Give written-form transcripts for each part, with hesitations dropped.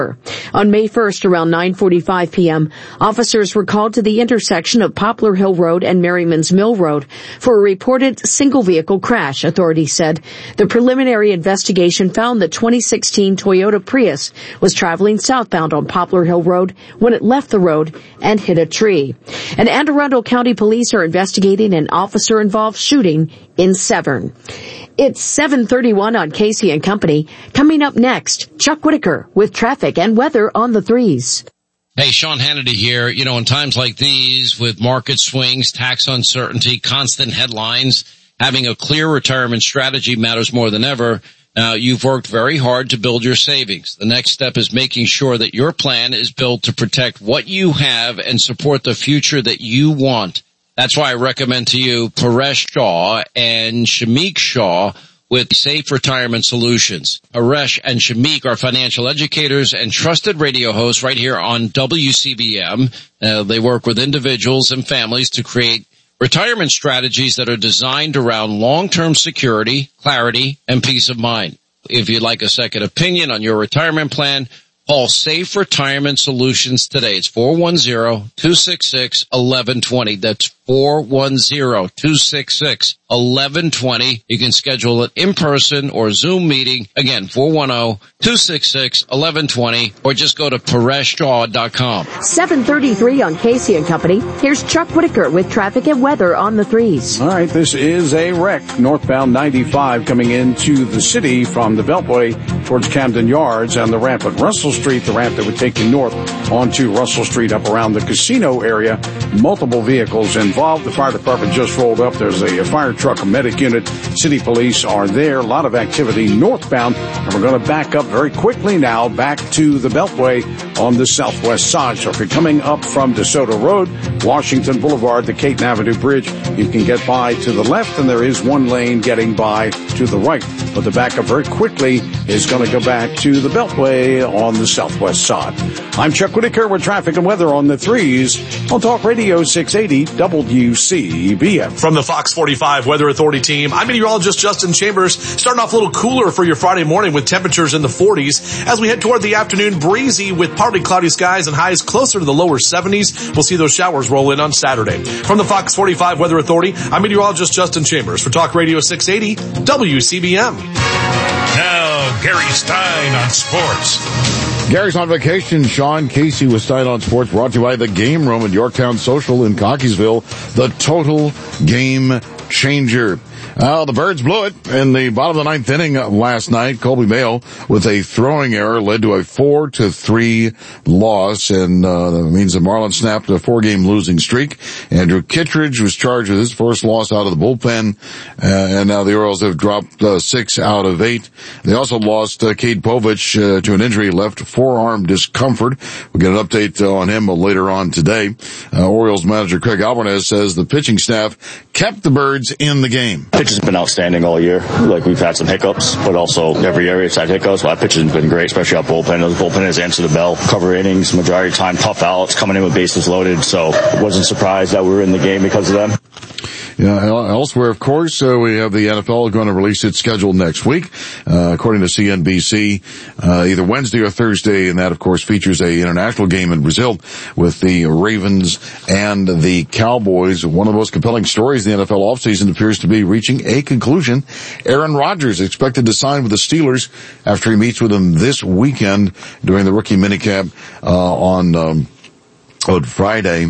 On May 1st, around 9:45 p.m., officers were called to the intersection of Poplar Hill Road and Merriman's Mill Road for a reported single-vehicle crash, authorities said. The preliminary investigation found the 2016 Toyota Prius was traveling southbound on Poplar Hill Road when it left the road and hit a tree. And Anne Arundel County Police are investigating an officer-involved shooting in Severn. It's 7:31 on Casey and Company. Coming up next, Chuck Whitaker with traffic and weather on the threes. Hey, Sean Hannity here. You know, in times like these, with market swings, tax uncertainty, constant headlines, having a clear retirement strategy matters more than ever. Now, you've worked very hard to build your savings. The next step is making sure that your plan is built to protect what you have and support the future that you want. That's why I recommend to you Paresh Shaw and Shamik Shaw with Safe Retirement Solutions. Paresh and Shamik are financial educators and trusted radio hosts right here on WCBM. They work with individuals and families to create retirement strategies that are designed around long-term security, clarity, and peace of mind. If you'd like a second opinion on your retirement plan, call Safe Retirement Solutions today. It's 410-266-1120. That's 410-266-1120. You can schedule it in person or Zoom meeting. Again, 410-266-1120, or just go to PareshShaw.com. 7:33 on Casey and Company. Here's Chuck Whitaker with traffic and weather on the threes. All right, this is a wreck. Northbound 95 coming into the city from the Beltway towards Camden Yards and the ramp at Russell Street, the ramp that would take you north onto Russell Street up around the casino area. Multiple vehicles involved. The fire department just rolled up. There's a fire truck, a medic unit. City police are there. A lot of activity northbound. And we're going to back up very quickly now back to the Beltway on the southwest side. So if you're coming up from DeSoto Road, Washington Boulevard, the Caton Avenue Bridge, you can get by to the left, and there is one lane getting by to the right. But the backup very quickly is going to go back to the Beltway on the southwest side. I'm Chuck Whitaker with traffic and weather on the threes on Talk Radio 680 WCBM. From the Fox 45 Weather Authority team, I'm meteorologist Justin Chambers. Starting off a little cooler for your Friday morning with temperatures in the 40s. As we head toward the afternoon, breezy with partly cloudy skies and highs closer to the lower 70s. We'll see those showers roll in on Saturday. From the Fox 45 Weather Authority, I'm meteorologist Justin Chambers for Talk Radio 680 WCBM. Now, Gary Stein on sports. Gary's on vacation. Sean Casey with Stein on Sports, brought to you by the Game Room at Yorktown Social in Cockeysville, the total game changer. The Birds blew it in the bottom of the ninth inning last night. Colby Mayo with a throwing error led to a 4-3 loss, and that means the Marlins snapped a 4-game losing streak. Andrew Kittredge was charged with his first loss out of the bullpen, and now the Orioles have dropped 6 out of 8. They also lost Cade Povich to an injury, left forearm discomfort. We'll get an update on him later on today. Orioles manager Craig Alvarez says the pitching staff kept the Birds in the game. Pitch has been outstanding all year. Like, we've had some hiccups, but also every area's had hiccups. But our pitch has been great, especially our bullpen. The bullpen has answered the bell, cover innings, majority of time, tough outs, coming in with bases loaded. So I wasn't surprised that we were in the game because of them. Yeah, elsewhere, of course, we have the NFL going to release its schedule next week, according to CNBC, either Wednesday or Thursday, and that, of course, features a international game in Brazil with the Ravens and the Cowboys. One of the most compelling stories in the NFL offseason appears to be reaching a conclusion. Aaron Rodgers expected to sign with the Steelers after he meets with them this weekend during the rookie minicamp on Friday.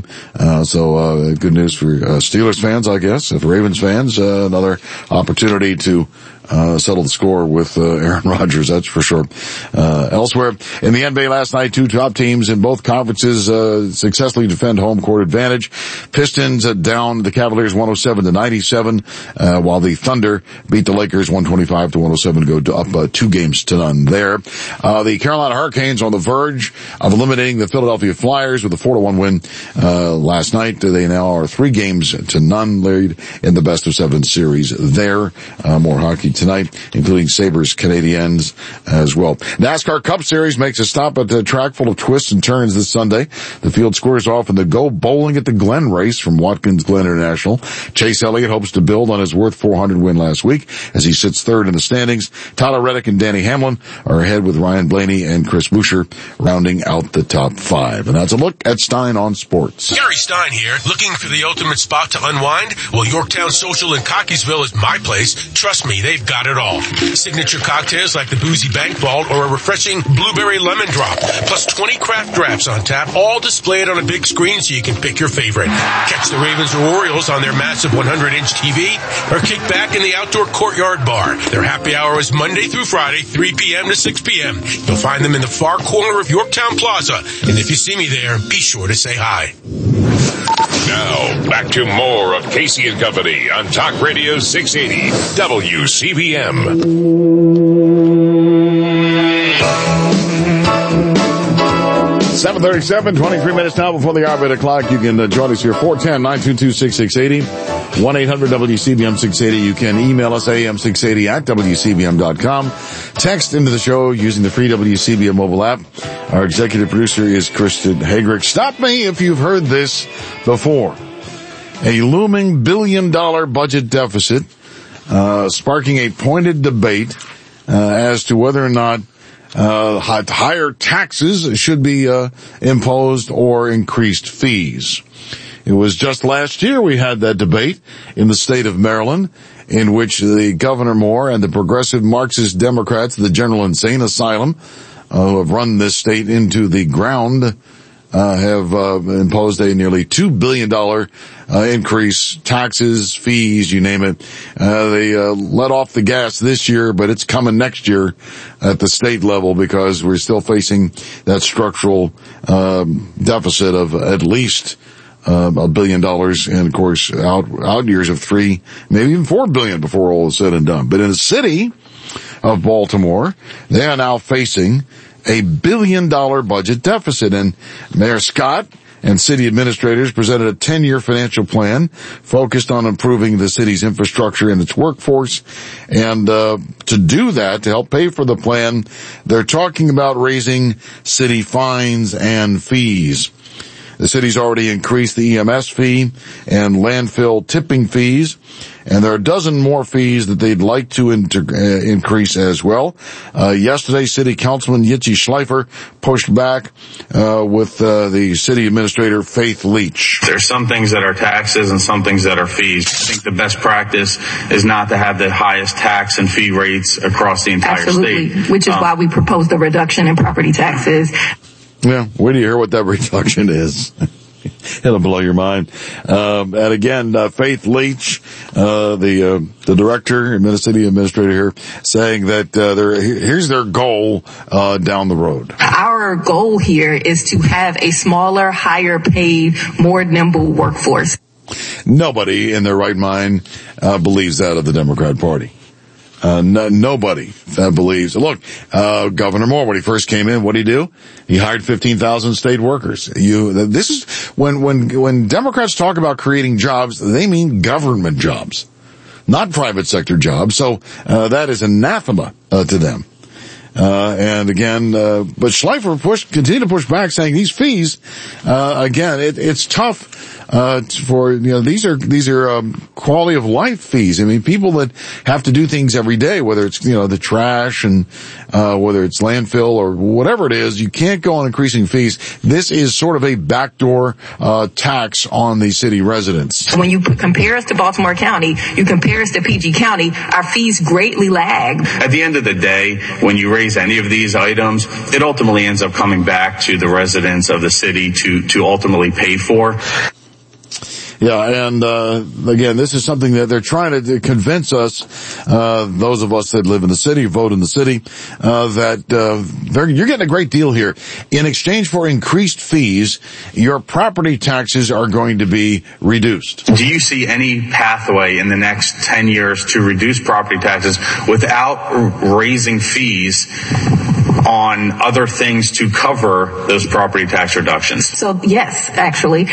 So good news for Steelers fans, I guess. For Ravens fans, another opportunity to settle the score with Aaron Rodgers, that's for sure. Elsewhere, in the NBA last night, two top teams in both conferences successfully defend home court advantage. Pistons down the Cavaliers 107-97, while the Thunder beat the Lakers 125-107 to go up 2-0 there. The Carolina Hurricanes on the verge of eliminating the Philadelphia Flyers with a 4-1 win last night. They now are 3-0 lead in the best-of-7 series there. More hockey tonight, including Sabres Canadiens as well. NASCAR Cup Series makes a stop at the track full of twists and turns this Sunday. The field squares off in the Go Bowling at the Glen race from Watkins Glen International. Chase Elliott hopes to build on his Worth 400 win last week as he sits third in the standings. Tyler Reddick and Danny Hamlin are ahead with Ryan Blaney and Chris Buescher rounding out the top five. And that's a look at Stein on Sports. Gary Stein here. Looking for the ultimate spot to unwind? Well, Yorktown Social in Cockeysville is my place. Trust me, they've got it all. Signature cocktails like the Boozy Bank Vault or a refreshing blueberry lemon drop, plus 20 craft drafts on tap, all displayed on a big screen so you can pick your favorite. Catch the Ravens or Orioles on their massive 100-inch TV or kick back in the outdoor courtyard bar. Their happy hour is Monday through Friday, 3 p.m. to 6 p.m. You'll find them in the far corner of Yorktown Plaza. And if you see me there, be sure to say hi. Now, back to more of Casey and Company on Talk Radio 680 WCBM. 7:37, 23 minutes now before the hour o'clock. You can join us here, 410-922-6680, 1-800-WCBM-680. You can email us, am680@WCBM.com. Text into the show using the free WCBM mobile app. Our executive producer is Kristen Hagrick. Stop me if you've heard this before. A looming billion-dollar budget deficit, sparking a pointed debate as to whether or not higher taxes should be imposed or increased fees. It was just last year we had that debate in the state of Maryland, in which the Governor Moore and the progressive Marxist Democrats, the General Insane Asylum, who have run this state into the ground, have imposed a nearly $2 billion increase, taxes, fees, you name it. They let off the gas this year, but it's coming next year at the state level because we're still facing that structural deficit of at least $1 billion, and of course out years of $3 billion, maybe even $4 billion before all is said and done. But in the city of Baltimore, they are now facing a $1 billion budget deficit, and Mayor Scott and city administrators presented a 10-year financial plan focused on improving the city's infrastructure and its workforce. And to do that, to help pay for the plan, they're talking about raising city fines and fees. The city's already increased the EMS fee and landfill tipping fees, and there are a dozen more fees that they'd like to increase as well. Yesterday, City Councilman Yitzi Schleifer pushed back with the city administrator, Faith Leach. There's some things that are taxes and some things that are fees. I think the best practice is not to have the highest tax and fee rates across the entire state. Which is why we proposed a reduction in property taxes. Yeah, wait till you hear what that reduction is. It'll blow your mind. And again, Faith Leach, the director, city administrator here, saying that here's their goal down the road. Our goal here is to have a smaller, higher paid, more nimble workforce. Nobody in their right mind believes that of the Democrat Party. Nobody believes. Look, Governor Moore, when he first came in, what did he do? He hired 15,000 state workers. This is when Democrats talk about creating jobs, they mean government jobs, not private sector jobs. So that is anathema to them. And again, but Schleifer continued to push back, saying these fees, again, it's tough. For, these are quality of life fees. I mean, people that have to do things every day, whether it's, the trash and, whether it's landfill or whatever it is, you can't go on increasing fees. This is sort of a backdoor, tax on the city residents. When you compare us to Baltimore County, you compare us to PG County, our fees greatly lag. At the end of the day, when you raise any of these items, it ultimately ends up coming back to the residents of the city to ultimately pay for. Yeah, and again, this is something that they're trying to convince us, those of us that live in the city, vote in the city, that you're getting a great deal here. In exchange for increased fees, your property taxes are going to be reduced. Do you see any pathway in the next 10 years to reduce property taxes without raising fees on other things to cover those property tax reductions? So yes, actually.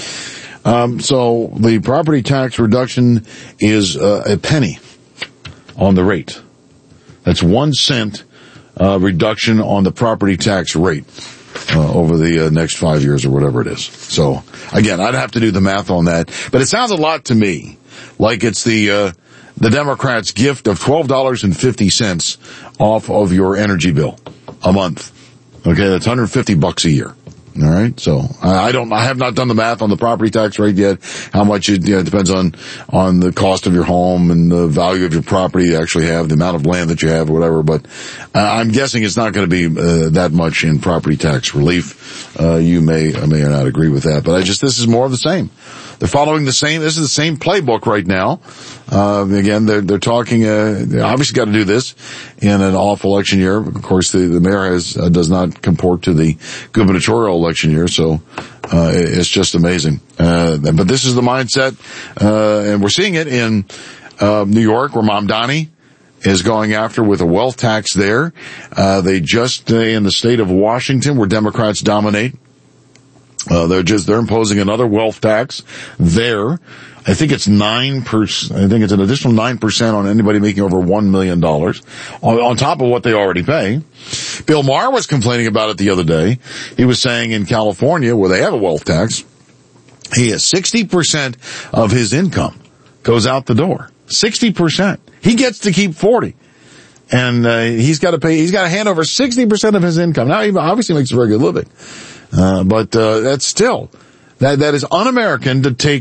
So the property tax reduction is a penny. on the rate. That's 1 cent reduction on the property tax rate over the next 5 years or whatever it is. So, again, I'd have to do the math on that. But it sounds a lot to me like it's the Democrats' gift of $12.50 off of your energy bill a month. Okay, that's $150 a year. All right, so I have not done the math on the property tax rate yet. How much it depends on the cost of your home and the value of your property you actually have, the amount of land that you have, or whatever. But I'm guessing it's not going to be that much in property tax relief. You may or may not agree with that, but this is more of the same. They're following the same. This is the same playbook right now. Again, they're talking. They obviously got to do this in an off election year. Of course, the mayor does not comport to the gubernatorial election year, so it's just amazing. But this is the mindset, and we're seeing it in New York, where Mamdani is going after with a wealth tax there. They just in the state of Washington, where Democrats dominate. They're imposing another wealth tax there. I think it's 9%. I think it's an additional 9% on anybody making over $1 million on top of what they already pay. Bill Maher was complaining about it the other day. He was saying in California, where they have a wealth tax, he has 60% of his income goes out the door. 60%. He gets to keep 40. And, he's got to hand over 60% of his income. Now, he obviously makes a very good living. But that's still, that is un-American to take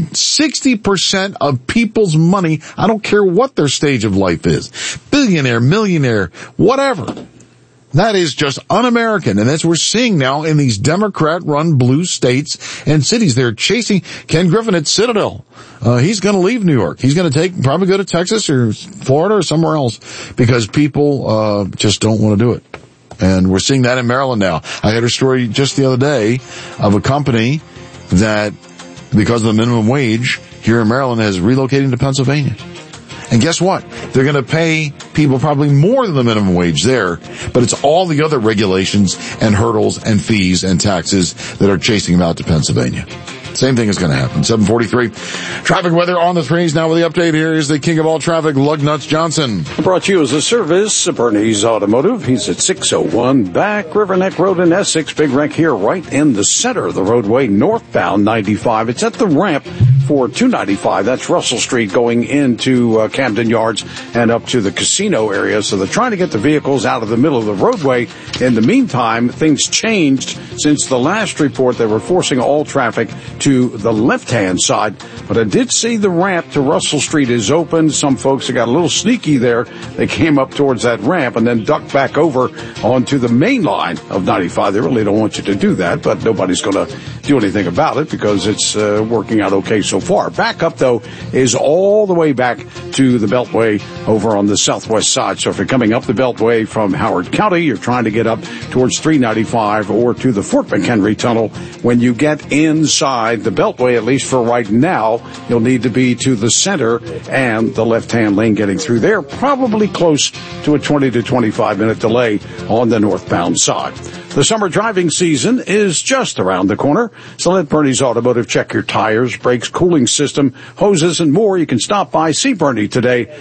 60% of people's money. I don't care what their stage of life is. Billionaire, millionaire, whatever. That is just un-American. And that's what we're seeing now in these Democrat-run blue states and cities. They're chasing Ken Griffin at Citadel. He's going to leave New York. He's going to probably go to Texas or Florida or somewhere else because people, just don't want to do it. And we're seeing that in Maryland now. I heard a story just the other day of a company that, because of the minimum wage here in Maryland, is relocating to Pennsylvania. And guess what? They're going to pay people probably more than the minimum wage there, but it's all the other regulations and hurdles and fees and taxes that are chasing them out to Pennsylvania. Same thing is going to happen. 7:43. Traffic weather on the threes. Now with the update, here is the king of all traffic, Lugnuts Johnson. Brought to you as a service, Bernie's Automotive. He's at 601 Back River Neck Road in Essex. Big wreck here right in the center of the roadway, northbound 95. It's at the ramp for 295. That's Russell Street going into Camden Yards and up to the casino area. So they're trying to get the vehicles out of the middle of the roadway. In the meantime, things changed since the last report. They were forcing all traffic to the left-hand side, but I did see the ramp to Russell Street is open. Some folks that got a little sneaky there. They came up towards that ramp and then ducked back over onto the main line of 95. They really don't want you to do that, but nobody's going to do anything about it because it's working out okay so far. Back up, though, is all the way back to the Beltway over on the southwest side. So if you're coming up the Beltway from Howard County, you're trying to get up towards 395 or to the Fort McHenry Tunnel. When you get inside the Beltway, at least for right now, you'll need to be to the center and the left-hand lane getting through there. Probably close to a 20 to 25 minute delay on the northbound side. The summer driving season is just around the corner, so let Bernie's Automotive check your tires, brakes, cooling system, hoses, and more. You can stop by, see Bernie today,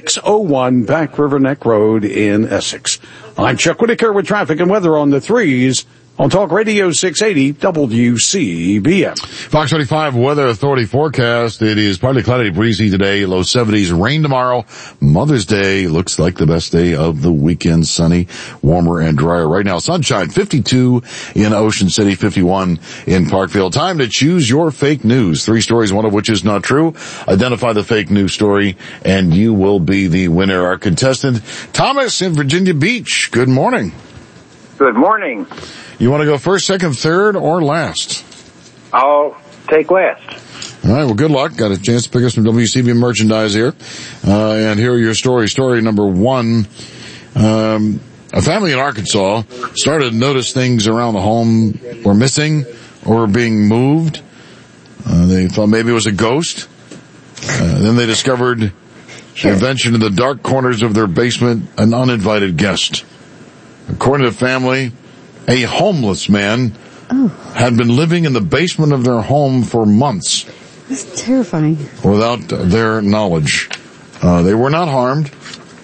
601 Back River Neck Road in Essex. I'm Chuck Whitaker with traffic and weather on the threes on Talk Radio 680 WCBM. Fox 25 Weather Authority forecast. It is partly cloudy, breezy today, low 70s, rain tomorrow. Mother's Day looks like the best day of the weekend, sunny, warmer and drier. Right now, sunshine, 52 in Ocean City, 51 in Parkville. Time to choose your fake news. 3 stories, one of which is not true. Identify the fake news story, and you will be the winner. Our contestant, Thomas in Virginia Beach. Good morning. Good morning. You want to go first, second, third, or last? I'll take last. All right, well, good luck. Got a chance to pick up some WCB merchandise here. And here are your stories. Story number 1. A family in Arkansas started to notice things around the home were missing or were being moved. They thought maybe it was a ghost. Then they discovered the invention in the dark corners of their basement, an uninvited guest. According to the family, a homeless man had been living in the basement of their home for months. That's terrifying. Without their knowledge. They were not harmed.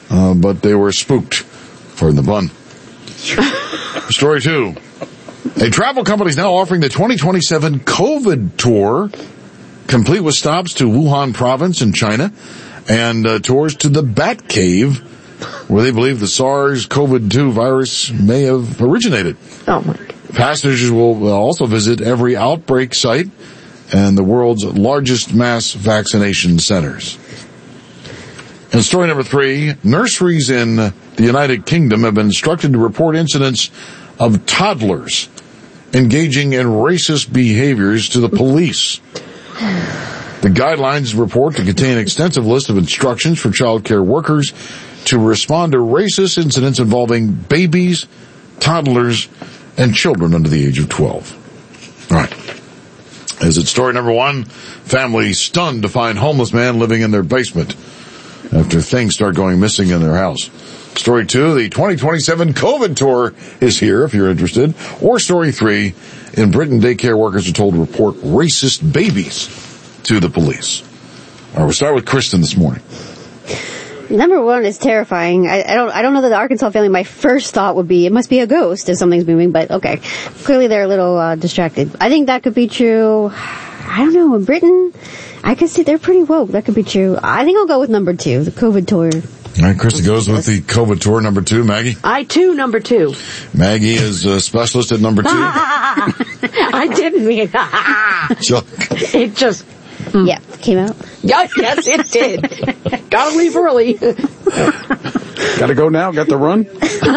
but they were spooked. Pardon the pun. Story 2. A travel company is now offering the 2027 COVID tour, complete with stops to Wuhan province in China and tours to the Bat Cave, where they believe the SARS-CoV-2 virus may have originated. Oh, my God. Passengers will also visit every outbreak site and the world's largest mass vaccination centers. And story number 3, nurseries in the United Kingdom have been instructed to report incidents of toddlers engaging in racist behaviors to the police. The guidelines report to contain an extensive list of instructions for child care workers to respond to racist incidents involving babies, toddlers, and children under the age of 12. All right. As it's story number 1, family stunned to find homeless man living in their basement after things start going missing in their house. Story 2, the 2027 COVID tour is here if you're interested. Or story 3, in Britain, daycare workers are told to report racist babies to the police. All right, we'll start with Kristen this morning. Number 1 is terrifying. I don't know that the Arkansas family, my first thought would be, it must be a ghost if something's moving, but okay. Clearly they're a little distracted. I think that could be true. I don't know, in Britain, I could see they're pretty woke. That could be true. I think I'll go with number 2, the COVID tour. All right, Krista goes with the COVID tour, number 2. Maggie? I, too, number 2. Maggie is a specialist at number 2. I didn't mean Chuck. It just... Yeah, came out. Yes, it did. Gotta leave early. Gotta go now? Got to run?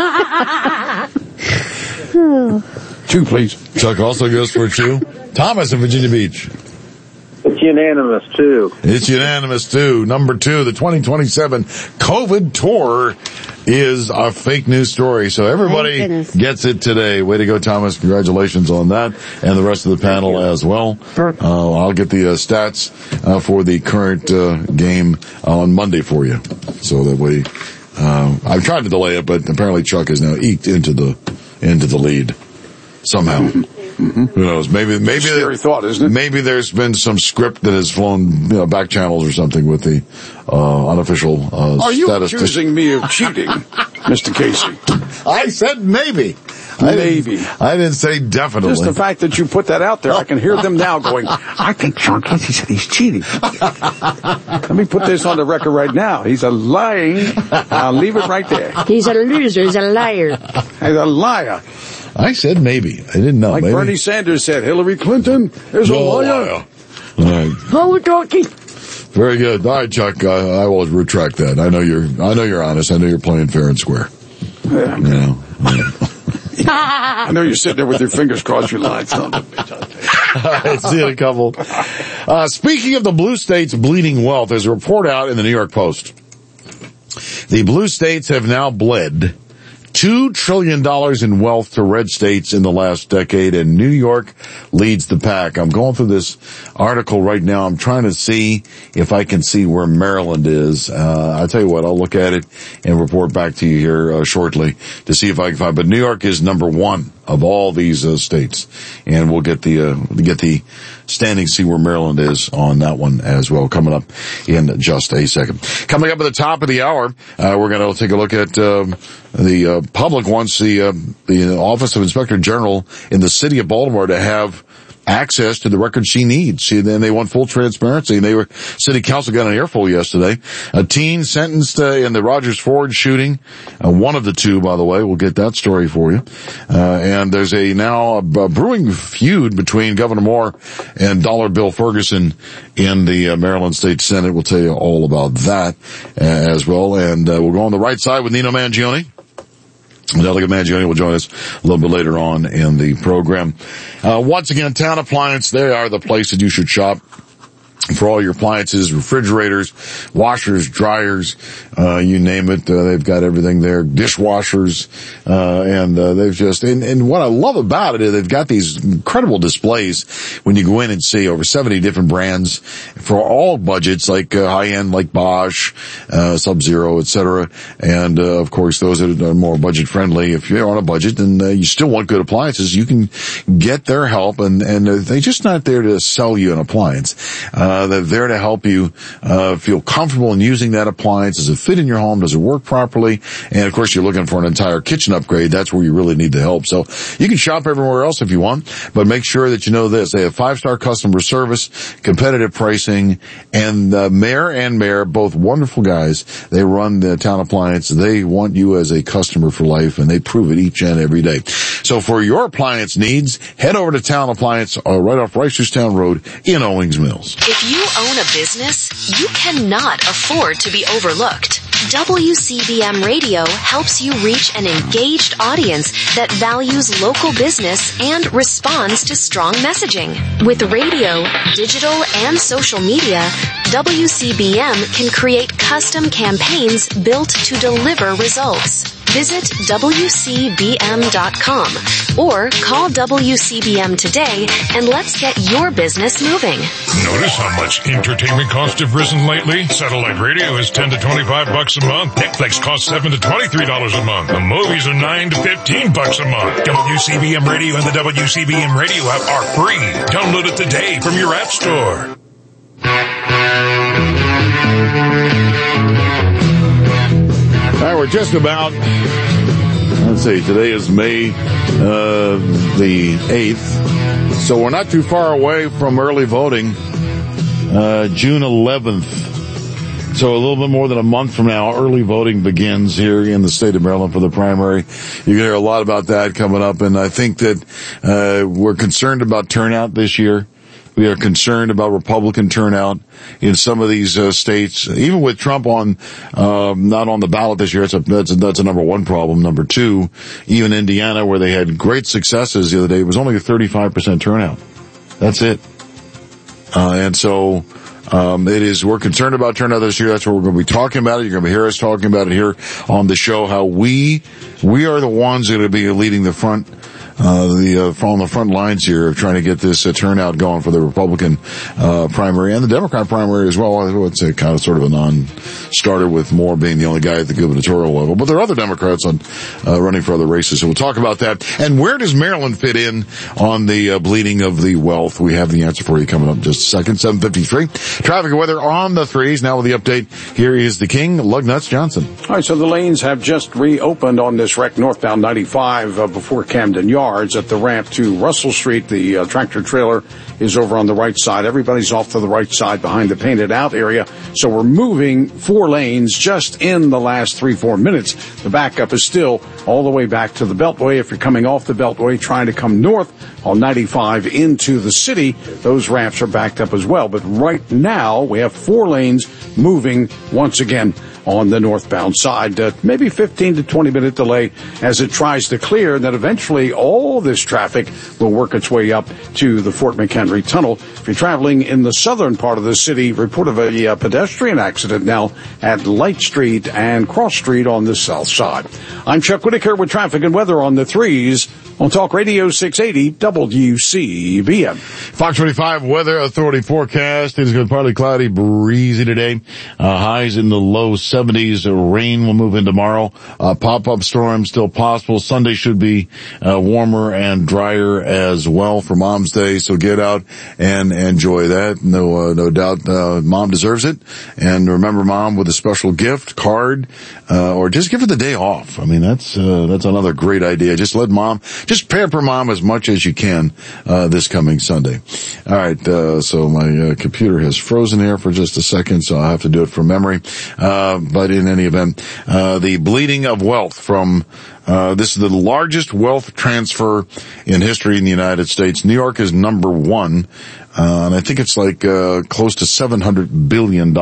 2, please. Chuck also goes for 2. Thomas in Virginia Beach. It's unanimous, too. It's unanimous, too. Number 2, the 2027 COVID tour is a fake news story. So everybody gets it today. Way to go, Thomas. Congratulations on that. And the rest of the panel as well. I'll get the stats for the current game on Monday for you. So that way, I've tried to delay it, but apparently Chuck has now eked into the lead somehow. Mm-hmm. Who knows? Maybe scary thought, isn't it? Maybe there's been some script that has flown, back channels or something with the unofficial Are you accusing me of cheating, Mr. Casey? I said maybe. Maybe. I didn't say definitely. Just the fact that you put that out there, I can hear them now going, I think John Casey said he's cheating. Let me put this on the record right now. He's a lying. I'll leave it right there. He's a loser. He's a liar. He's a liar. I said maybe. I didn't know. Like maybe. Bernie Sanders said, Hillary Clinton is a liar. All right. Oh, talking. Very good. All right, Chuck. I will retract that. I know you're honest. I know you're playing fair and square. Yeah. I know you're sitting there with your fingers crossed. You lied, son of a bitch. All right, see you in a couple. Speaking of the blue states bleeding wealth, there's a report out in the New York Post. The blue states have now bled $2 trillion in wealth to red states in the last decade, and New York leads the pack. I'm going through this article right now. I'm trying to see if I can see where Maryland is. I'll tell you what, I'll look at it and report back to you here shortly to see if I can find. But New York is number 1 of all these states, and we'll get the standings, see where Maryland is on that one as well, coming up in just a second. Coming up at the top of the hour, we're going to take a look at the public wants the Office of Inspector General in the city of Baltimore to have access to the records she needs. And they want full transparency. And City Council got an earful yesterday. A teen sentenced in the Rogers Ford shooting, one of the 2, by the way. We'll get that story for you. And there's now a brewing feud between Governor Moore and Dollar Bill Ferguson in the Maryland State Senate. We'll tell you all about that as well. And we'll go on the right side with Nino Mangione. Delegate Mangione will join us a little bit later on in the program. Once again, Town Appliance, they are the place that you should shop for all your appliances, refrigerators, washers, dryers, you name it. They've got everything there, dishwashers, and they've just, and what I love about it is they've got these incredible displays when you go in and see over 70 different brands for all budgets, like high-end, like Bosch, Sub-Zero, etc. And, of course, those that are more budget-friendly. If you're on a budget and you still want good appliances, you can get their help, and they're just not there to sell you an appliance. They're there to help you feel comfortable in using that appliance. Does it fit in your home? Does it work properly? And of course, you're looking for an entire kitchen upgrade. That's where you really need the help. So you can shop everywhere else if you want, but make sure that you know this. They have 5-star customer service, competitive pricing, and Mayor and Mayor, both wonderful guys. They run the Town Appliance. They want you as a customer for life, and they prove it each and every day. So for your appliance needs, head over to Town Appliance right off Reisterstown Road in Owings Mills. If you own a business, you cannot afford to be overlooked. WCBM Radio helps you reach an engaged audience that values local business and responds to strong messaging. With radio, digital, and social media, WCBM can create custom campaigns built to deliver results. Visit WCBM.com or call WCBM today and let's get your business moving. Notice how much entertainment costs have risen lately? Satellite radio is $10 to $25 a month. Netflix costs $7 to $23 a month. The movies are $9 to $15 a month. WCBM Radio and the WCBM Radio app are free. Download it today from your app store. All right, we're just about, let's see, today is May the 8th, so we're not too far away from early voting, June 11th. So a little bit more than a month from now, early voting begins here in the state of Maryland for the primary. You're going to hear a lot about that coming up, and I think that we're concerned about turnout this year. We are concerned about Republican turnout in some of these states, even with Trump on not on the ballot this year. That's a number one problem. Number two, even Indiana, where they had great successes the other day, it was only a 35% turnout. That's it. And so we're concerned about turnout this year. That's what we're going to be talking about it. You're going to hear us talking about it here on the show. How we are the ones that are going to be leading the front. On the front lines here of trying to get this turnout going for the Republican primary and the Democrat primary as well. I would say kind of sort of a non-starter, with Moore being the only guy at the gubernatorial level. But there are other Democrats on running for other races, so we'll talk about that. And where does Maryland fit in on the bleeding of the wealth? We have the answer for you coming up in just a second. 7:53. Traffic and weather on the threes. Now with the update, here is the King, Lugnuts Johnson. All right, so the lanes have just reopened on this wreck northbound 95 before Camden Yards. At the ramp to Russell Street. The tractor trailer is over on the right side. Everybody's off to the right side behind the painted out area. So we're moving 4 lanes just in the last 3-4 minutes. The backup is still all the way back to the Beltway. If you're coming off the Beltway trying to come north on 95 into the city, those ramps are backed up as well. But right now we have 4 lanes moving once again on the northbound side. Maybe 15 to 20 minute delay as it tries to clear, and then eventually all this traffic will work its way up to the Fort McHenry Tunnel. If you're traveling in the southern part of the city, report of a pedestrian accident now at Light Street and Cross Street on the south side. I'm Chuck Whitaker with traffic and weather on the threes on Talk Radio 680 WCBM. Fox 25 Weather Authority forecast. It is going to be partly cloudy, breezy today. Highs in the low 70s. Rain will move in tomorrow. Pop-up storms still possible. Sunday should be warmer and drier as well for Mom's Day. So get out and enjoy that. No doubt, Mom deserves it. And remember Mom with a special gift, card, or just give her the day off. I mean, that's another great idea. Just let Mom, just pamper Mom as much as you can, this coming Sunday. All right. So my computer has frozen here for just a second, so I'll have to do it from memory. But in any event, the bleeding of wealth from, this is the largest wealth transfer in history in the United States. New York is number 1, and I think it's like, close to $700 billion,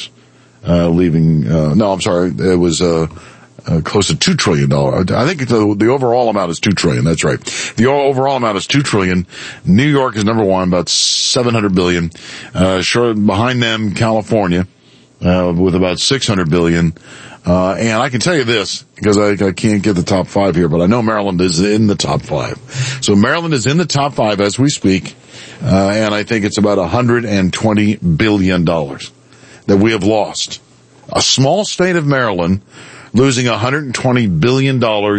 leaving, no, I'm sorry, it was, close to $2 trillion. I think the overall amount is $2 trillion. That's right. The overall amount is $2 trillion. New York is number 1, about $700 billion. Short behind them, California, with about $600 billion. And I can tell you this, because I can't get the top 5 here, but I know Maryland is in the top 5. So Maryland is in the top 5 as we speak. And I think it's about $120 billion that we have lost. A small state of Maryland losing $120 billion,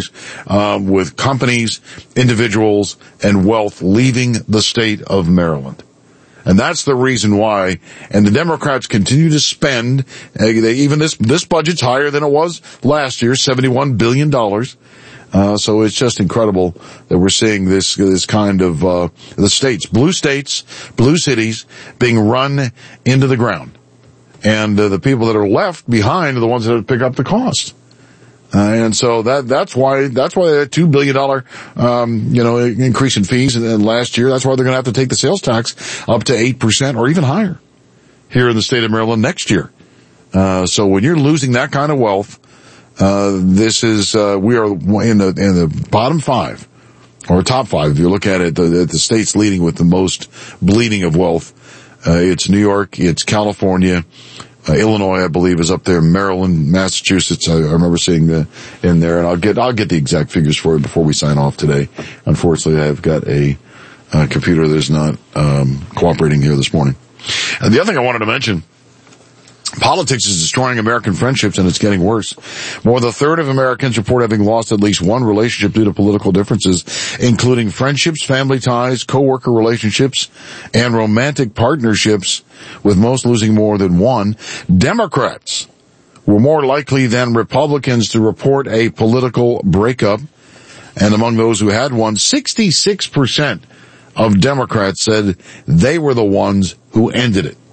with companies, individuals, and wealth leaving the state of Maryland. And that's the reason why. And the Democrats continue to spend, even this budget's higher than it was last year, $71 billion. So it's just incredible that we're seeing this kind of, the states, blue cities being run into the ground. And the people that are left behind are the ones that pick up the cost. And so that's why that $2 billion, increase in fees in last year. That's why they're going to have to take the sales tax up to 8% or even higher here in the state of Maryland next year. So when you're losing that kind of wealth, we are in the bottom five or top five. If you look at it, the states leading with the most bleeding of wealth, it's New York, it's California, Illinois, I believe, is up there. Maryland, Massachusetts, I remember seeing in there, and I'll get the exact figures for you before we sign off today. Unfortunately, I've got a computer that is not cooperating here this morning. And the other thing I wanted to mention, politics is destroying American friendships, and it's getting worse. More than a third of Americans report having lost at least one relationship due to political differences, including friendships, family ties, coworker relationships, and romantic partnerships, with most losing more than one. Democrats were more likely than Republicans to report a political breakup, and among those who had one, 66% of Democrats said they were the ones who ended it.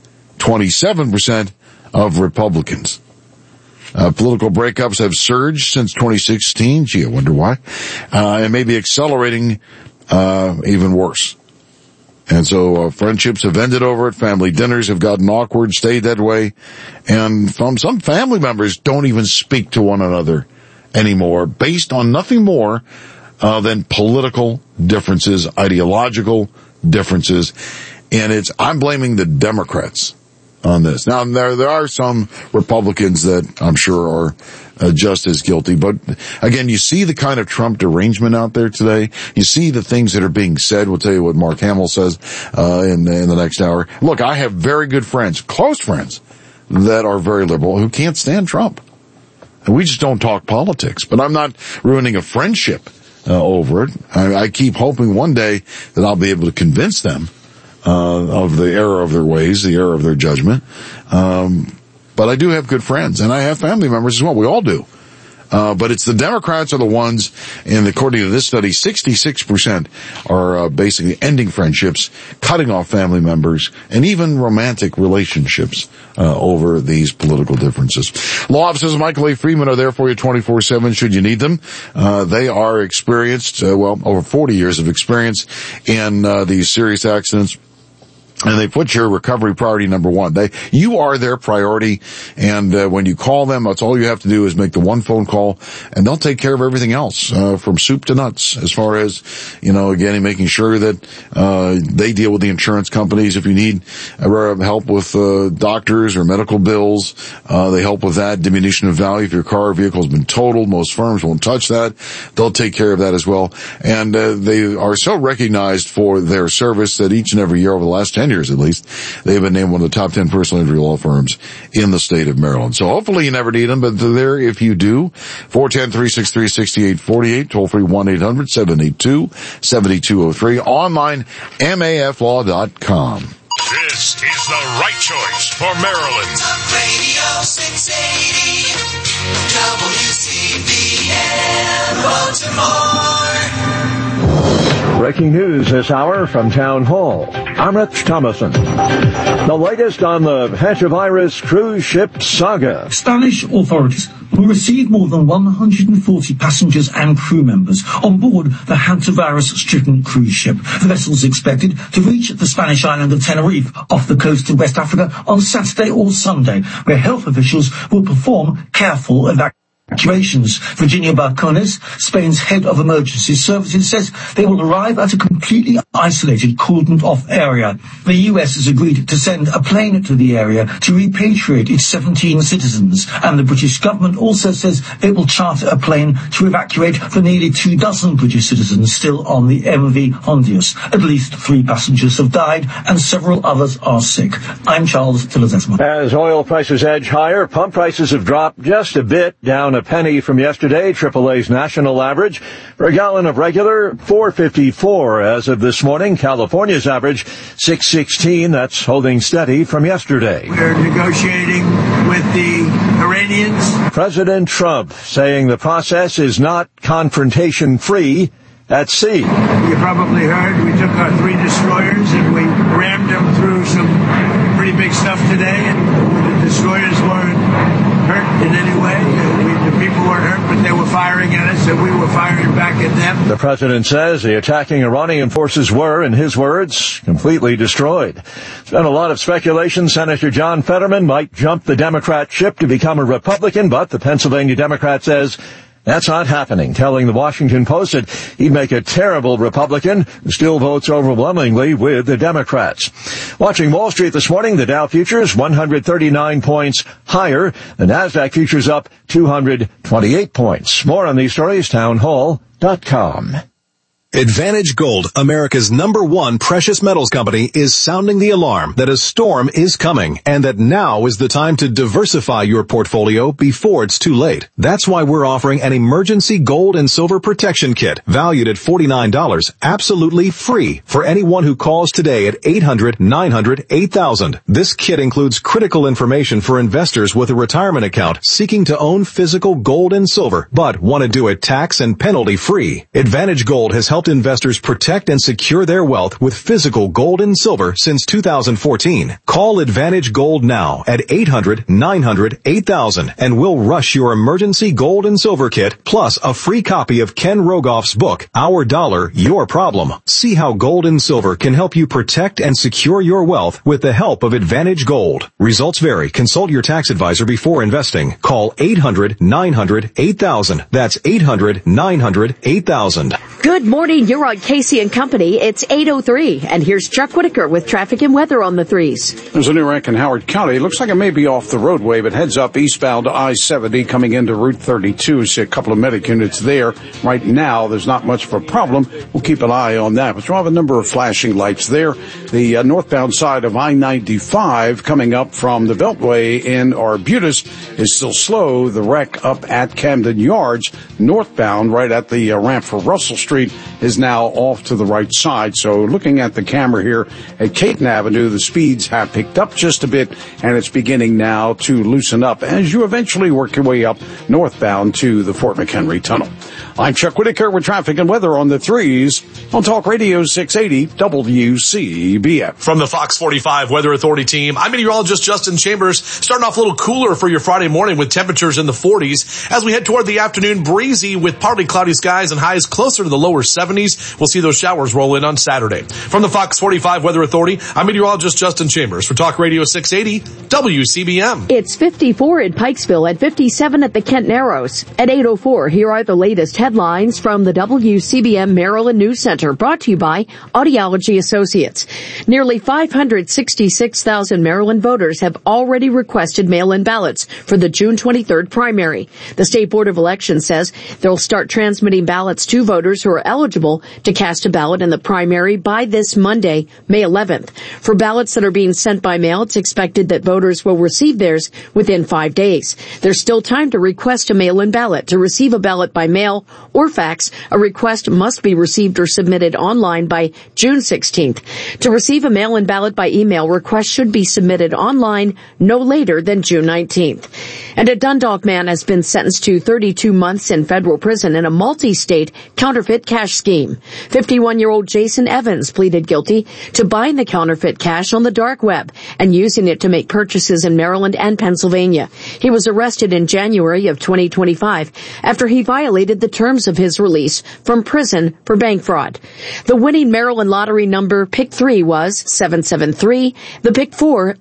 27% of Republicans. Political breakups have surged since 2016. Gee, I wonder why. And maybe accelerating even worse. And so friendships have ended over it. Family dinners have gotten awkward, stayed that way. And some family members don't even speak to one another anymore based on nothing more than political differences, ideological differences. And I'm blaming the Democrats on this. Now, there are some Republicans that I'm sure are just as guilty. But again, you see the kind of Trump derangement out there today. You see the things that are being said. We'll tell you what Mark Hamill says in the next hour. Look, I have very good friends, close friends, that are very liberal who can't stand Trump. And we just don't talk politics. But I'm not ruining a friendship over it. I keep hoping one day that I'll be able to convince them of the error of their ways, the error of their judgment. But I do have good friends, and I have family members as well. We all do. But it's the Democrats are the ones, and according to this study, 66% are basically ending friendships, cutting off family members, and even romantic relationships over these political differences. Law offices of Michael A. Freeman are there for you 24/7 should you need them. They are experienced, over 40 years of experience in these serious accidents. And they put your recovery priority number one. You are their priority, and when you call them, that's all you have to do is make the one phone call, and they'll take care of everything else, from soup to nuts, as far as, again, making sure that they deal with the insurance companies. If you need help with doctors or medical bills, they help with that. Diminution of value if your car or vehicle has been totaled. Most firms won't touch that. They'll take care of that as well. And they are so recognized for their service that each and every year over the last 10 years at least, they've been named one of the top 10 personal injury law firms in the state of Maryland. So hopefully you never need them, but they're there if you do. 410-363-6848, toll free 1-800-782-7203, online maflaw.com. This is the right choice for Maryland. Talk Radio 680 WCBM Baltimore. Breaking news this hour from Town Hall. I'm Rich Thomason. The latest on the hantavirus cruise ship saga. Spanish authorities will receive more than 140 passengers and crew members on board the hantavirus-stricken cruise ship. The vessel is expected to reach the Spanish island of Tenerife off the coast of West Africa on Saturday or Sunday, where health officials will perform careful evacuations. Virginia Barcones, Spain's head of emergency services, says they will arrive at a completely isolated, cordoned-off area. The U.S. has agreed to send a plane to the area to repatriate its 17 citizens, and the British government also says it will charter a plane to evacuate the nearly 24 British citizens still on the MV Hondius. At least 3 passengers have died, and several others are sick. I'm Charles Tillers-Esmond. As oil prices edge higher, pump prices have dropped just a bit, down a penny from yesterday, AAA's national average. For a gallon of regular, $4.54 as of this morning. California's average, $6.16. That's holding steady from yesterday. We're negotiating with the Iranians. President Trump saying the process is not confrontation-free at sea. You probably heard we took our 3 destroyers and we rammed them through some pretty big stuff today, and the destroyers weren't hurt in any way. The people weren't hurt, but they were firing at us, and we were firing back at them. The president says the attacking Iranian forces were, in his words, completely destroyed. There's been a lot of speculation Senator John Fetterman might jump the Democrat ship to become a Republican, but the Pennsylvania Democrat says that's not happening, telling the Washington Post that he'd make a terrible Republican who still votes overwhelmingly with the Democrats. Watching Wall Street this morning, the Dow futures 139 points higher. The Nasdaq futures up 228 points. More on these stories, townhall.com. Advantage Gold, America's #1 precious metals company, is sounding the alarm that a storm is coming and that now is the time to diversify your portfolio before it's too late. That's why we're offering an emergency gold and silver protection kit valued at $49, absolutely free for anyone who calls today at 800-900-8000. This kit includes critical information for investors with a retirement account seeking to own physical gold and silver but want to do it tax and penalty free. Advantage Gold has helped investors protect and secure their wealth with physical gold and silver since 2014. Call Advantage Gold now at 800-900-8000 and we'll rush your emergency gold and silver kit plus a free copy of Ken Rogoff's book, Our Dollar, Your Problem. See how gold and silver can help you protect and secure your wealth with the help of Advantage Gold. Results vary. Consult your tax advisor before investing. Call 800-900-8000. That's 800-900-8000. Good morning. You're on Casey and Company. It's 8:03, and here's Chuck Whitaker with traffic and weather on the 3s. There's a new wreck in Howard County. It looks like it may be off the roadway, but heads up eastbound to I-70 coming into Route 32. See a couple of medic units there. Right now, there's not much of a problem. We'll keep an eye on that. But you'll have a number of flashing lights there. The northbound side of I-95 coming up from the Beltway in Arbutus is still slow. The wreck up at Camden Yards, northbound, right at the ramp for Russell Street, is now off to the right side. So looking at the camera here at Caton Avenue, the speeds have picked up just a bit, and it's beginning now to loosen up as you eventually work your way up northbound to the Fort McHenry Tunnel. I'm Chuck Whitaker with traffic and weather on the 3s on Talk Radio 680 WCBM. From the Fox 45 Weather Authority team, I'm meteorologist Justin Chambers. Starting off a little cooler for your Friday morning with temperatures in the 40s. As we head toward the afternoon, breezy with partly cloudy skies and highs closer to the lower 70s. We'll see those showers roll in on Saturday. From the Fox 45 Weather Authority, I'm meteorologist Justin Chambers for Talk Radio 680 WCBM. It's 54 in Pikesville and 57 at the Kent Narrows. At 8:04, here are the latest headlines from the WCBM Maryland News Center, brought to you by Audiology Associates. Nearly 566,000 Maryland voters have already requested mail-in ballots for the June 23rd primary. The State Board of Elections says they'll start transmitting ballots to voters who are eligible to cast a ballot in the primary by this Monday, May 11th. For ballots that are being sent by mail, it's expected that voters will receive theirs within 5 days. There's still time to request a mail-in ballot. To receive a ballot by mail or fax, a request must be received or submitted online by June 16th. To receive a mail-in ballot by email, requests should be submitted online no later than June 19th. And a Dundalk man has been sentenced to 32 months in federal prison in a multi-state counterfeit cash scheme. 51-year-old Jason Evans pleaded guilty to buying the counterfeit cash on the dark web and using it to make purchases in Maryland and Pennsylvania. He was arrested in January of 2025 after he violated the terms of his release from prison for bank fraud. The winning Maryland lottery number pick 3 was 773, the pick 4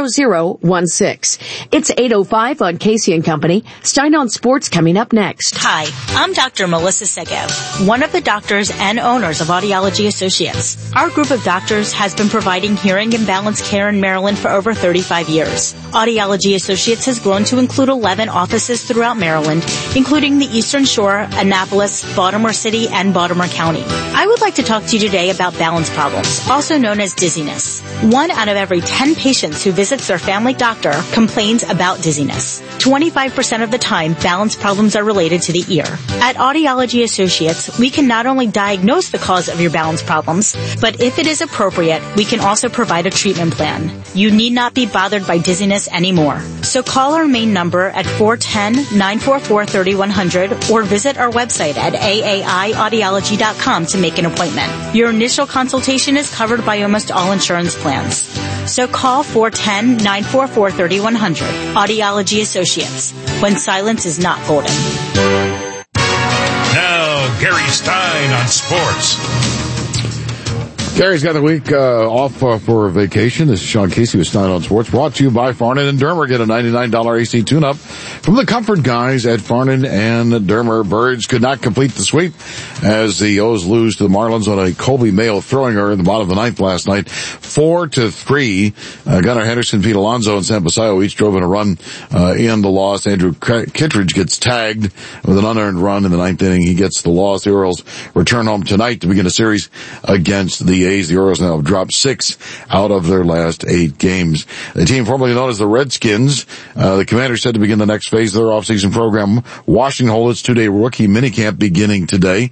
0016. It's 8:05 on Casey and Company. Stein on Sports coming up next. Hi, I'm Dr. Melissa Segev, one of the doctors and owners of Audiology Associates. Our group of doctors has been providing hearing and balance care in Maryland for over 35 years. Audiology Associates has grown to include 11 offices throughout Maryland, including the Eastern Shore, a Annapolis, Baltimore City, and Baltimore County. I would like to talk to you today about balance problems, also known as dizziness. 1 out of every 10 patients who visits their family doctor complains about dizziness. 25% of the time, balance problems are related to the ear. At Audiology Associates, we can not only diagnose the cause of your balance problems, but if it is appropriate, we can also provide a treatment plan. You need not be bothered by dizziness anymore. So call our main number at 410-944-3100 or visit our website at aaiaudiology.com to make an appointment. Your initial consultation is covered by almost all insurance plans. So call 410-944-3100. Audiology Associates. When silence is not golden. Now, Gary Stein on sports. Gary's got the week off for vacation. This is Sean Casey with Stein on Sports, brought to you by Farnan and Dermer. Get a $99 AC tune-up from the Comfort guys at Farnan and Dermer. Birds could not complete the sweep as the O's lose to the Marlins on a Colby Mayo throwing error in the bottom of the ninth last night, 4-3. Gunnar Henderson, Pete Alonso, and Sam Pasayo each drove in a run in the loss. Andrew Kittredge gets tagged with an unearned run in the ninth inning. He gets the loss. The Orioles return home tonight to begin a series against the A's. The Orioles now have dropped 6 out of their last 8 games. The team formerly known as the Redskins, the Commanders said to begin the next phase of their offseason program. Washington holds its 2-day rookie minicamp beginning today.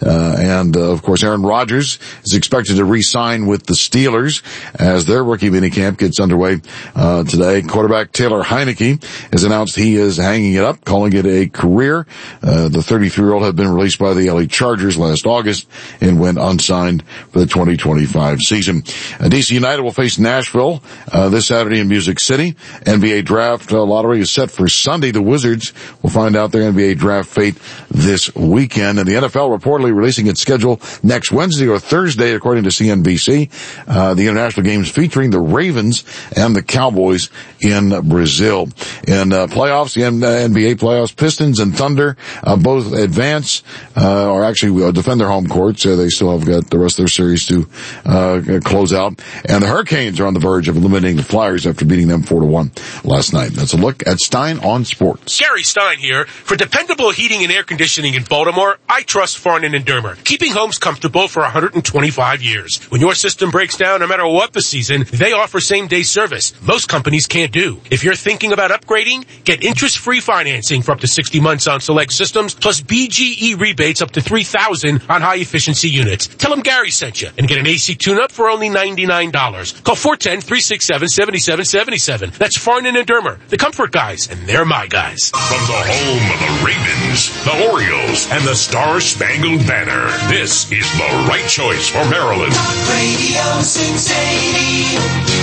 Of course, Aaron Rodgers is expected to re-sign with the Steelers as their rookie minicamp gets underway today. Quarterback Taylor Heineke has announced he is hanging it up, calling it a career. The 33-year-old had been released by the LA Chargers last August and went unsigned for the 2025 season. DC United will face Nashville this Saturday in Music City. NBA draft lottery is set for Sunday. The Wizards will find out their NBA draft fate this weekend. And the NFL reportedly releasing its schedule next Wednesday or Thursday, according to CNBC. The international games featuring the Ravens and the Cowboys in Brazil. In playoffs, the NBA playoffs, Pistons and Thunder both advance, or actually defend their home courts. They still have got the rest of their series to close out. And the Hurricanes are on the verge of eliminating the Flyers after beating them 4-1 last night. That's a look at Stein on Sports. Gary Stein here. For dependable heating and air conditioning in Baltimore, I trust Farnan and Dermer, keeping homes comfortable for 125 years. When your system breaks down, no matter what the season, they offer same-day service. Most companies can't do. If you're thinking about upgrading, get interest-free financing for up to 60 months on select systems, plus BGE rebates up to $3,000 on high-efficiency units. Tell them Gary sent you and get an AC tune-up for only $99. Call 410-367-7777. That's Farnan and Dermer, the Comfort guys, and they're my guys. From the home of the Ravens, the Orioles, and the Star-Spangled Banner, this is the right choice for Maryland. Radio 680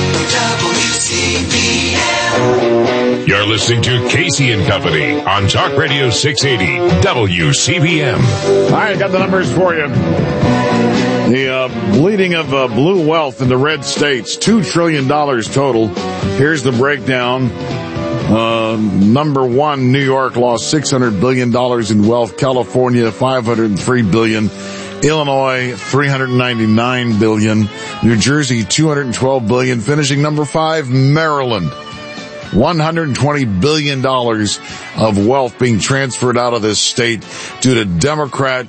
WCBM. You're listening to Casey and Company on Talk Radio 680 WCBM. All right, got the numbers for you. The bleeding of blue wealth in the red states, $2 trillion total. Here's the breakdown. Number 1, New York lost $600 billion in wealth. California, $503 billion. Illinois, $399 billion. New Jersey, $212 billion. Finishing number 5, Maryland. $120 billion of wealth being transferred out of this state due to Democrat,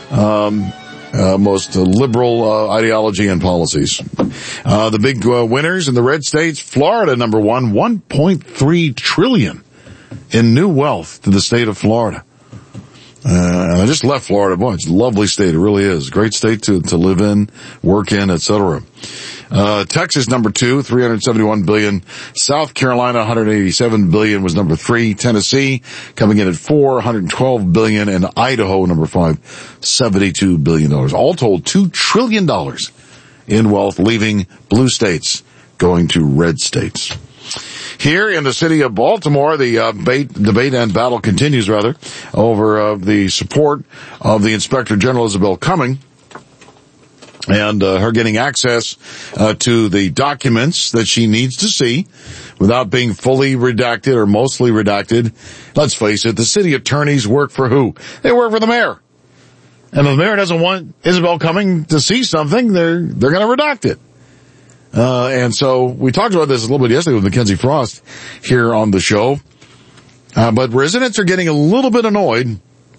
most liberal ideology and policies. The big winners in the red states, Florida, number 1, $1.3 trillion in new wealth to the state of Florida. And I just left Florida. Boy, it's a lovely state. It really is. Great state to live in, work in, etc. Texas, number 2, $371 billion. South Carolina, $187 billion was number 3. Tennessee coming in at 4, $112 billion. And Idaho, number 5, $72 billion. All told, $2 trillion in wealth leaving blue states, going to red states. Here in the city of Baltimore, the debate and battle continues, over the support of the Inspector General Isabel Cumming and her getting access to the documents that she needs to see without being fully redacted or mostly redacted. Let's face it, the city attorneys work for who? They work for the mayor. And if the mayor doesn't want Isabel Cumming to see something, they're going to redact it. And so we talked about this a little bit yesterday with Mackenzie Frost here on the show. But residents are getting a little bit annoyed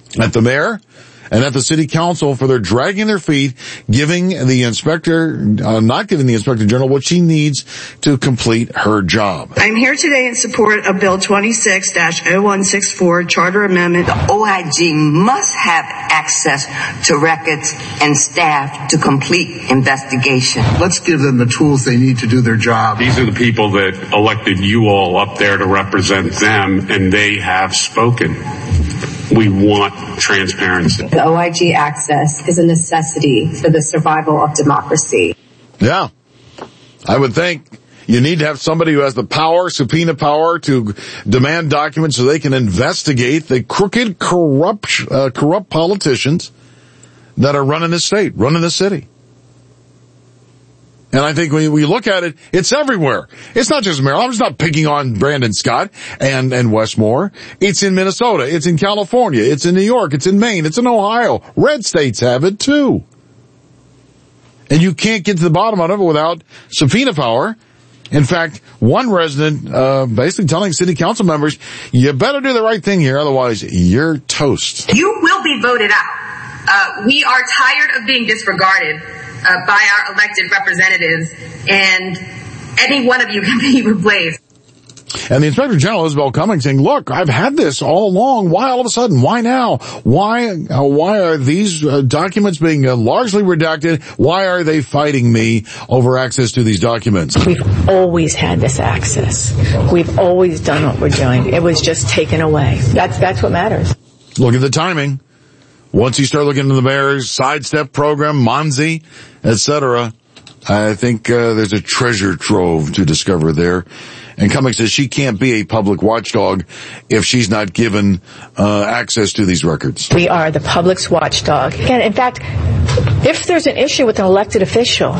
at the mayor and at the city council for their dragging their feet, not giving the inspector general what she needs to complete her job. I'm here today in support of Bill 26-0164 Charter Amendment. The OIG must have access to records and staff to complete investigation. Let's give them the tools they need to do their job. These are the people that elected you all up there to represent them, and they have spoken. We want transparency. The OIG access is a necessity for the survival of democracy. Yeah. I would think you need to have somebody who has the power, subpoena power, to demand documents so they can investigate the crooked, corrupt politicians that are running this state, running this city. And I think when we look at it, it's everywhere. It's not just Maryland. I'm just not picking on Brandon Scott and Westmore. It's in Minnesota. It's in California. It's in New York. It's in Maine. It's in Ohio. Red states have it too. And you can't get to the bottom of it without subpoena power. In fact, one resident basically telling city council members, you better do the right thing here, otherwise you're toast. You will be voted out. We are tired of being disregarded by our elected representatives, and any one of you can be replaced. And the Inspector General, Isabel Cummings, saying, look, I've had this all along. Why all of a sudden? Why now? Why are these documents being largely redacted? Why are they fighting me over access to these documents? We've always had this access. We've always done what we're doing. It was just taken away. That's what matters. Look at the timing. Once you start looking into the mayor's sidestep program, Monzi, etc., I think there's a treasure trove to discover there. And Cummings says she can't be a public watchdog if she's not given access to these records. We are the public's watchdog. And in fact, if there's an issue with an elected official,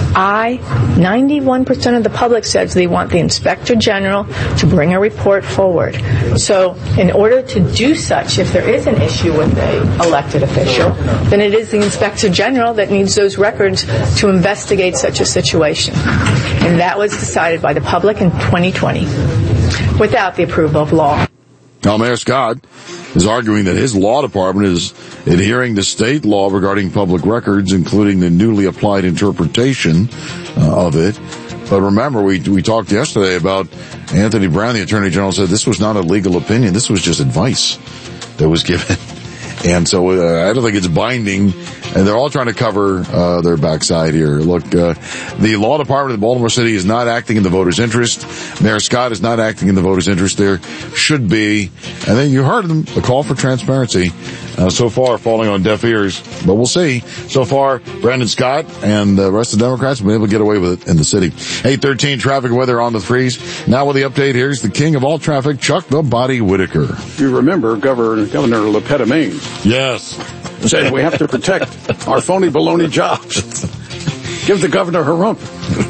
91% of the public says they want the Inspector General to bring a report forward. So in order to do such, if there is an issue with an elected official, then it is the Inspector General that needs those records to investigate such a situation. And that was decided by the public in 2020 without the approval of law. Now, Mayor Scott is arguing that his law department is adhering to state law regarding public records, including the newly applied interpretation of it. But remember, we talked yesterday about Anthony Brown, the Attorney General, said this was not a legal opinion. This was just advice that was given. And so I don't think it's binding, and they're all trying to cover their backside here. Look, the law department of Baltimore City is not acting in the voters' interest. Mayor Scott is not acting in the voters' interest. There should be, and then you heard them, the call for transparency. So far falling on deaf ears, but we'll see. So far, Brandon Scott and the rest of the Democrats have been able to get away with it in the city. 8:13 traffic weather on the threes. Now with the update, here's the king of all traffic, Chuck the Body Whitaker. You remember Governor LePetamine? Yes. Said we have to protect our phony baloney jobs. Give the governor her rump.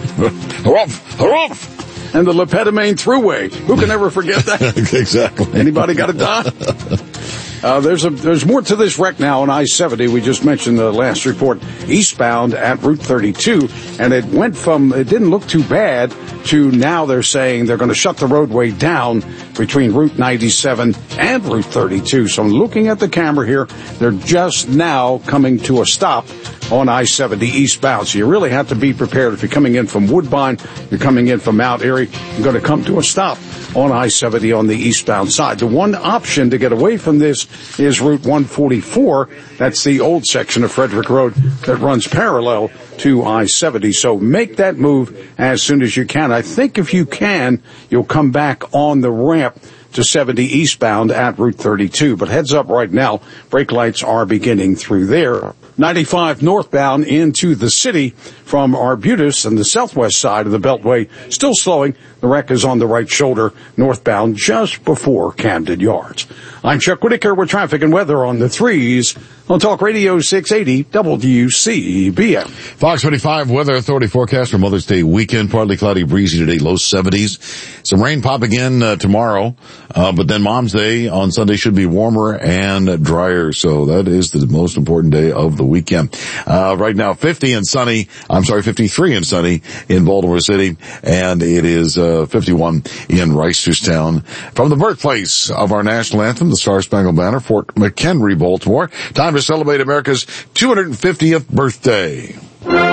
Harumph. And the LePetamine Thruway. Who can ever forget that? Exactly. Anybody got a dime? There's more to this wreck now on I-70. We just mentioned the last report eastbound at Route 32, and it went from, it didn't look too bad, to now they're saying they're going to shut the roadway down between Route 97 and Route 32. So I'm looking at the camera here. They're just now coming to a stop on I-70 eastbound. So you really have to be prepared. If you're coming in from Woodbine, you're coming in from Mount Airy, you're going to come to a stop on I-70 on the eastbound side. The one option to get away from this is Route 144. That's the old section of Frederick Road that runs parallel to I-70. So make that move as soon as you can. I think if you can, you'll come back on the ramp to 70 eastbound at Route 32. But heads up right now, brake lights are beginning through there. 95 northbound into the city from Arbutus and the southwest side of the Beltway, still slowing. The wreck is on the right shoulder northbound just before Camden Yards. I'm Chuck Whitaker with traffic and weather on the threes on Talk Radio 680 WCBM. Fox 25 Weather Authority forecast for Mother's Day weekend. Partly cloudy, breezy today, low 70s. Some rain popping in tomorrow, but then Mom's Day on Sunday should be warmer and drier. So that is the most important day of the the weekend. Right now 53 and sunny in Baltimore City, and it is 51 in Reisterstown. From the birthplace of our national anthem, the Star-Spangled Banner, Fort McHenry, Baltimore, time to celebrate America's 250th birthday.